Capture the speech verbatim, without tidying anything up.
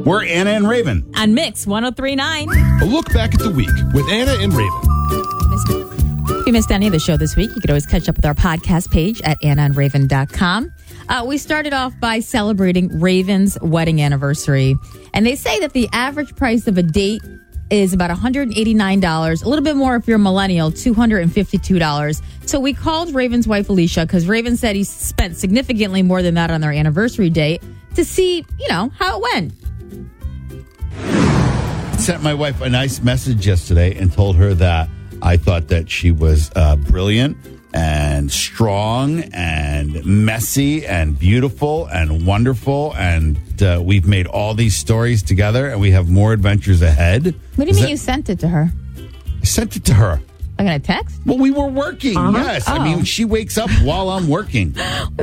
We're Anna and Raven. On Mix one oh three point nine. A look back at the week with Anna and Raven. If you missed any of the show this week, you could always catch up with our podcast page at anna and raven dot com. Uh, we started off by celebrating Raven's wedding anniversary. And they say that the average price of a date is about one hundred eighty-nine dollars. A little bit more if you're a millennial, two hundred fifty-two dollars. So we called Raven's wife, Alicia, because Raven said he spent significantly more than that on their anniversary date to see, you know, how it went. Sent my wife a nice message yesterday and told her that I thought that she was uh, brilliant and strong and messy and beautiful and wonderful. And uh, we've made all these stories together and we have more adventures ahead. What do you Is mean that- you sent it to her? I sent it to her. Like in a text? Well, we were working. Uh-huh. Yes. Oh. I mean, she wakes up while I'm working.